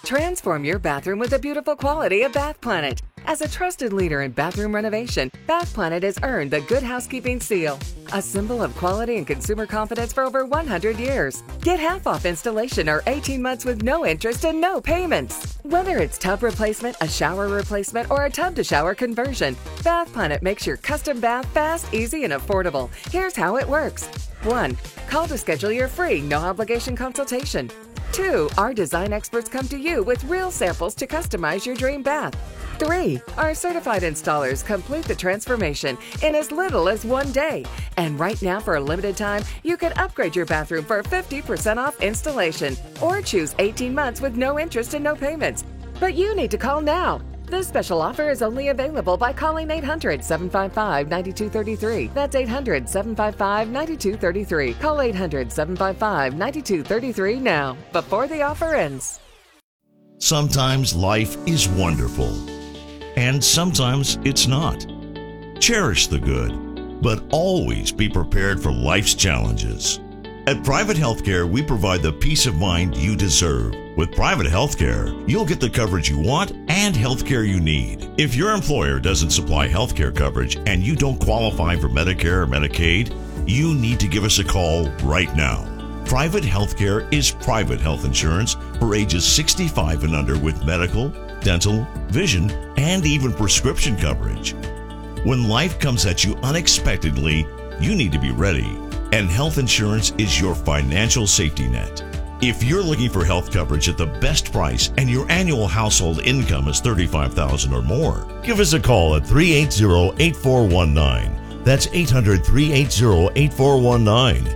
Transform your bathroom with the beautiful quality of Bath Planet. As a trusted leader in bathroom renovation, Bath Planet has earned the Good Housekeeping seal, a symbol of quality and consumer confidence for over 100 years. Get half off installation or 18 months with no interest and no payments. Whether it's tub replacement, a shower replacement, or a tub-to-shower conversion, Bath Planet makes your custom bath fast, easy, and affordable. Here's how it works. 1. Call to schedule your free, no-obligation consultation. 2. Our design experts come to you with real samples to customize your dream bath. 3. Our certified installers complete the transformation in as little as 1 day. And right now, for a limited time, you can upgrade your bathroom for 50% off installation or choose 18 months with no interest and no payments. But you need to call now. This special offer is only available by calling 800-755-9233. That's 800-755-9233. Call 800-755-9233 now, before the offer ends. Sometimes life is wonderful, and sometimes it's not. Cherish the good, but always be prepared for life's challenges. At Private Healthcare, we provide the peace of mind you deserve. With Private Healthcare, you'll get the coverage you want and healthcare you need. If your employer doesn't supply healthcare coverage and you don't qualify for Medicare or Medicaid, you need to give us a call right now. Private Healthcare is private health insurance for ages 65 and under with medical, dental, vision, and even prescription coverage. When life comes at you unexpectedly, you need to be ready. And health insurance is your financial safety net. If you're looking for health coverage at the best price and your annual household income is $35,000 or more, give us a call at 380-8419. That's 800-380-8419.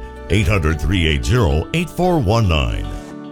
800-380-8419.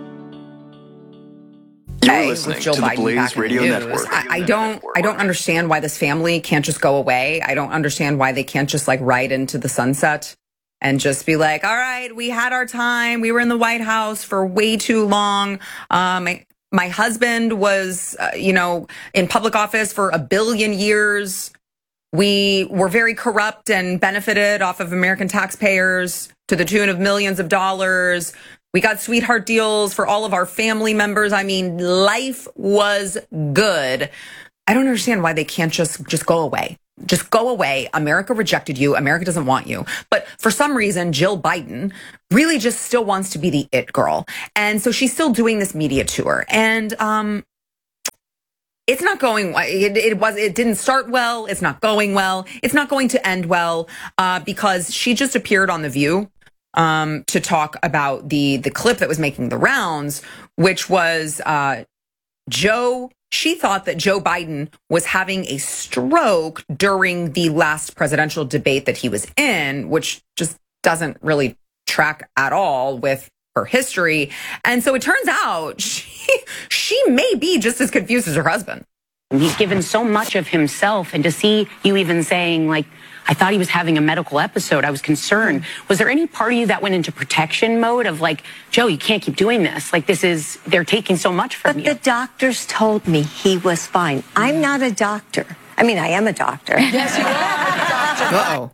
You're listening to the Blaze Radio Network. I don't understand why this family can't just go away. I don't understand why they can't just ride into the sunset and just be like, all right, we had our time. We were in the White House for way too long. My husband was, in public office for 1 billion years. We were very corrupt and benefited off of American taxpayers to the tune of millions of dollars. We got sweetheart deals for all of our family members. I mean, life was good. I don't understand why they can't just go away. Just go away. America rejected you. America doesn't want you. But for some reason, Jill Biden really just still wants to be the it girl. And so she's still doing this media tour. And it's not going, it didn't start well. It's not going well. It's not going to end well because she just appeared on The View to talk about the clip that was making the rounds, which was she thought that Joe Biden was having a stroke during the last presidential debate that he was in, which just doesn't really track at all with her history. And so it turns out she may be just as confused as her husband. He's given so much of himself, and to see you even saying, I thought he was having a medical episode, I was concerned. Was there any part of you that went into protection mode of Joe, you can't keep doing this. They're taking so much from you. But the doctors told me he was fine. I'm not a doctor. I mean, I am a doctor. Yes, you are a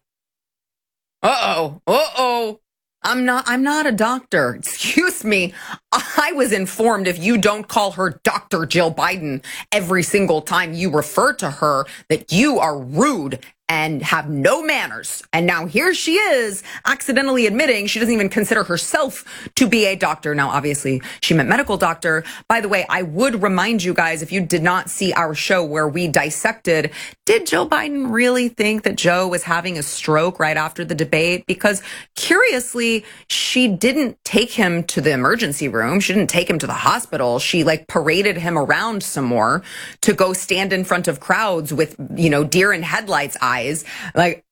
doctor. Uh-oh. I'm not a doctor. Excuse me. I was informed if you don't call her Dr. Jill Biden every single time you refer to her, that you are rude and have no manners. And now here she is accidentally admitting she doesn't even consider herself to be a doctor. Now, obviously, she meant medical doctor. By the way, I would remind you guys, if you did not see our show where we dissected, did Joe Biden really think that Joe was having a stroke right after the debate? Because curiously, she didn't take him to the emergency room. She didn't take him to the hospital. She paraded him around some more to go stand in front of crowds with, deer in headlights eyes. I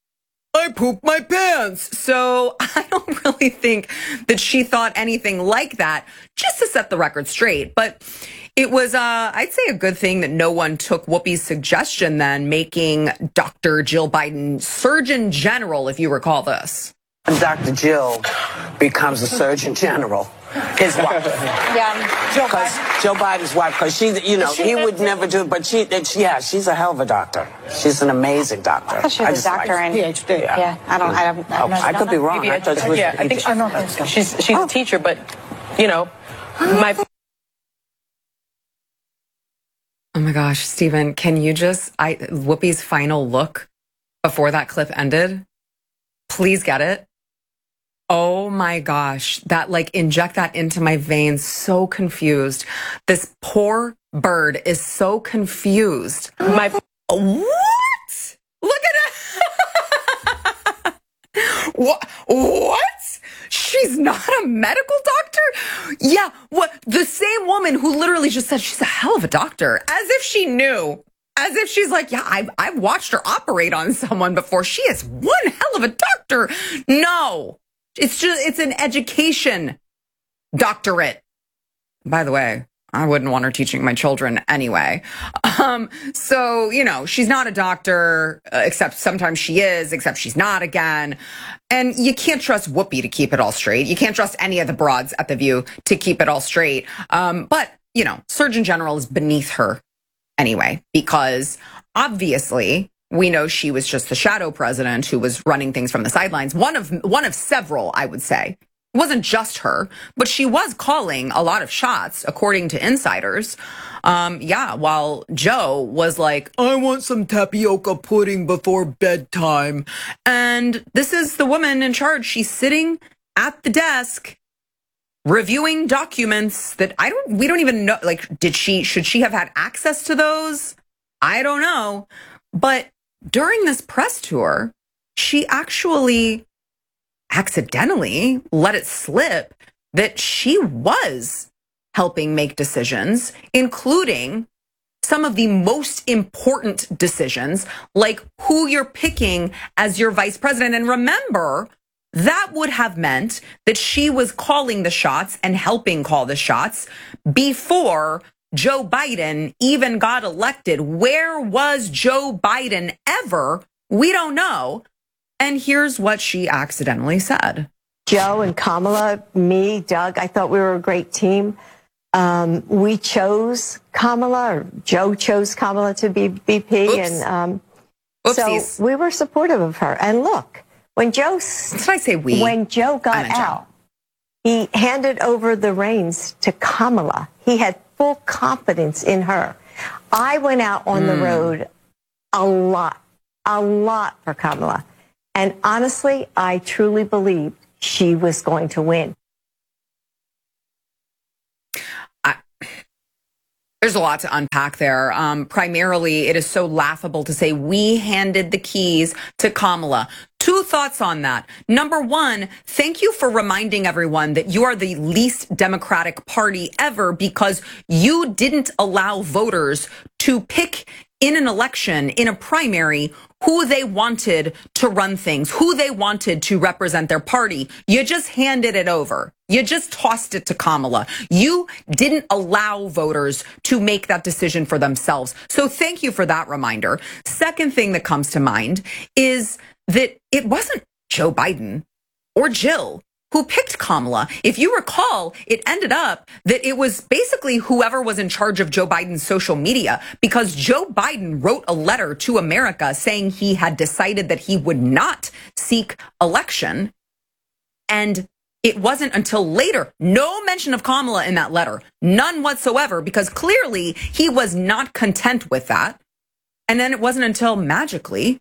pooped my pants. So I don't really think that she thought anything like that, just to set the record straight. But it was, I'd say, a good thing that no one took Whoopi's suggestion then, making Dr. Jill Biden Surgeon General, if you recall this. Dr. Jill becomes a Surgeon General. His wife. Yeah. Joe Biden's wife, because he would never do it, but she's a hell of a doctor. She's an amazing doctor. I thought she was a doctor and PhD. Yeah. I could be wrong. I think she's a teacher, but, my... my gosh, Stephen, can you just, Whoopi's final look before that clip ended? Please get it. Oh my gosh, that inject that into my veins. So confused. This poor bird is so confused. What? Look at it. What? She's not a medical doctor? Yeah, what? The same woman who literally just said she's a hell of a doctor, as if she knew. As if she's like, yeah, I've watched her operate on someone before. She is one hell of a doctor. No, it's an education doctorate. By the way, I wouldn't want her teaching my children anyway. So, she's not a doctor, except sometimes she is, except she's not again. And you can't trust Whoopi to keep it all straight. You can't trust any of the broads at The View to keep it all straight. But, Surgeon General is beneath her anyway, because obviously we know she was just the shadow president who was running things from the sidelines. One of several, I would say. It wasn't just her, but she was calling a lot of shots, according to insiders. While Joe was like, I want some tapioca pudding before bedtime. And this is the woman in charge. She's sitting at the desk reviewing documents that we don't even know. Should she have had access to those? I don't know. But during this press tour, she actually accidentally let it slip that she was helping make decisions, including some of the most important decisions, like who you're picking as your vice president. And remember, that would have meant that she was calling the shots and helping call the shots before Joe Biden even got elected. Where was Joe Biden ever? We don't know. And here's what she accidentally said. Joe and Kamala, me, Doug, I thought we were a great team. We chose Kamala, or Joe chose Kamala to be VP. Oops. And Oopsies. so we were supportive of her. And look, when Joe got out, he handed over the reins to Kamala. He had full confidence in her. I went out on the road a lot for Kamala. And honestly, I truly believed she was going to win. There's a lot to unpack there. Primarily, it is so laughable to say we handed the keys to Kamala. Two thoughts on that. Number one, thank you for reminding everyone that you are the least Democratic party ever, because you didn't allow voters to pick in an election, in a primary, who they wanted to run things, who they wanted to represent their party. You just handed it over. You just tossed it to Kamala. You didn't allow voters to make that decision for themselves. So thank you for that reminder. Second thing that comes to mind is that it wasn't Joe Biden or Jill who picked Kamala. If you recall, it ended up that it was basically whoever was in charge of Joe Biden's social media, because Joe Biden wrote a letter to America saying he had decided that he would not seek election. And it wasn't until later, no mention of Kamala in that letter, none whatsoever, because clearly he was not content with that. And then it wasn't until magically,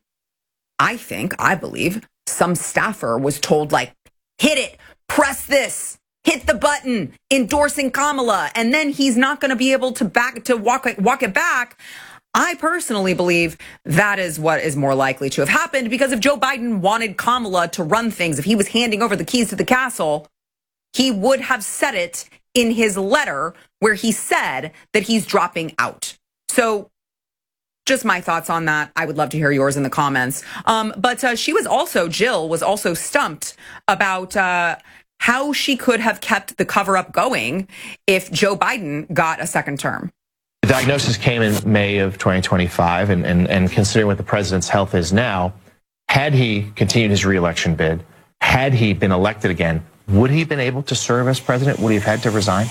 I believe, some staffer was told, hit it, press this, hit the button, endorsing Kamala, and then he's not going to be able to walk it back. I personally believe that is what is more likely to have happened, because if Joe Biden wanted Kamala to run things, if he was handing over the keys to the castle, he would have said it in his letter where he said that he's dropping out. So just my thoughts on that. I would love to hear yours in the comments. But Jill was also stumped about how she could have kept the cover-up going if Joe Biden got a second term. The diagnosis came in May of 2025, and considering what the president's health is now, had he continued his re-election bid, had he been elected again, would he have been able to serve as president? Would he have had to resign?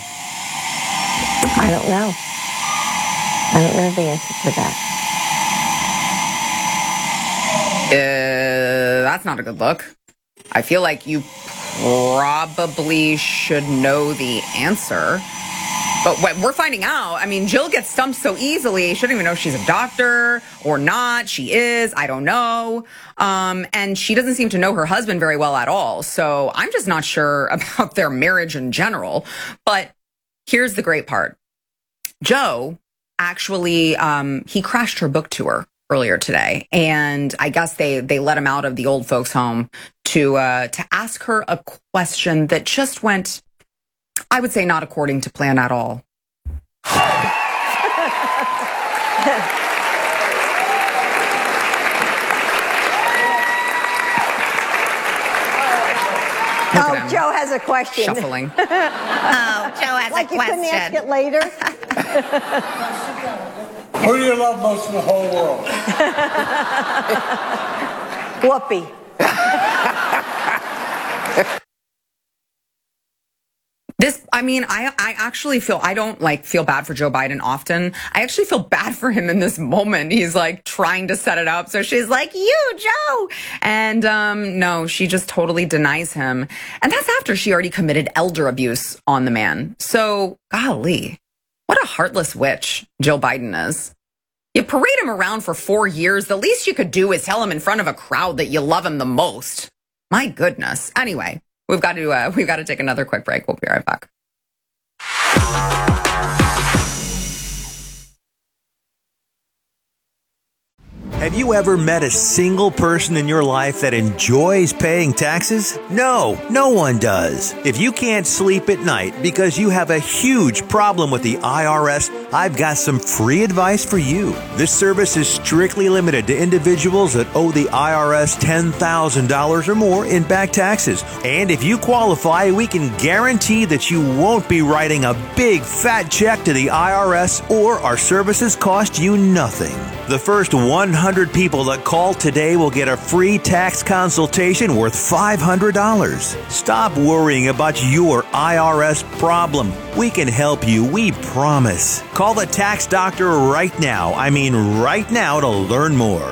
I don't know. I don't know the answer to that. That's not a good look. I feel like you probably should know the answer. But we're finding out, I mean, Jill gets stumped so easily. She doesn't even know if she's a doctor or not. She is. I don't know. And she doesn't seem to know her husband very well at all. So I'm just not sure about their marriage in general. But here's the great part. Joe actually, he crashed her book tour earlier today. And I guess they let him out of the old folks home to ask her a question that just went, I would say, not according to plan at all. Oh, Joe has a question. Shuffling. Oh, Joe has like a question. You couldn't ask it later? Who do you love most in the whole world? Whoopi. I actually feel, I don't feel bad for Joe Biden often. I actually feel bad for him in this moment. He's trying to set it up. So she's like, you, Joe. And no, she just totally denies him. And that's after she already committed elder abuse on the man. So golly, what a heartless witch Jill Biden is. You parade him around for 4 years. The least you could do is tell him in front of a crowd that you love him the most. My goodness. Anyway, we've got to take another quick break. We'll be right back. Have you ever met a single person in your life that enjoys paying taxes? No, no one does. If you can't sleep at night because you have a huge problem with the IRS, I've got some free advice for you. This service is strictly limited to individuals that owe the IRS $10,000 or more in back taxes. And if you qualify, we can guarantee that you won't be writing a big fat check to the IRS, or our services cost you nothing. The first 100 people that call today will get a free tax consultation worth $500. Stop worrying about your IRS problem. We can help you, we promise. Call the tax doctor right now. I mean right now, to learn more.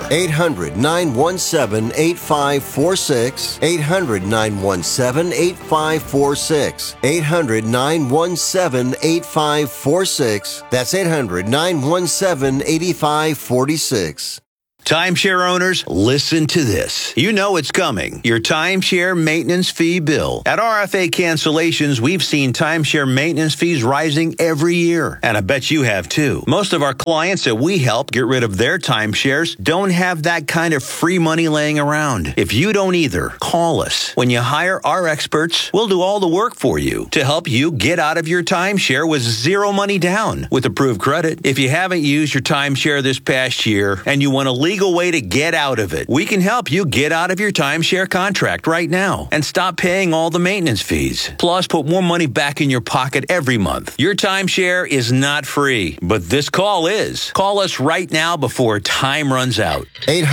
800-917-8546. 800-917-8546. 800-917-8546. That's 800-917-8546. Timeshare owners, listen to this. You know it's coming. Your timeshare maintenance fee bill. At RFA Cancellations, we've seen timeshare maintenance fees rising every year. And I bet you have too. Most of our clients that we help get rid of their timeshares don't have that kind of free money laying around. If you don't either, call us. When you hire our experts, we'll do all the work for you to help you get out of your timeshare with zero money down with approved credit. If you haven't used your timeshare this past year and you want to legal way to get out of it, we can help you get out of your timeshare contract right now and stop paying all the maintenance fees. Plus, put more money back in your pocket every month. Your timeshare is not free, but this call is. Call us right now before time runs out.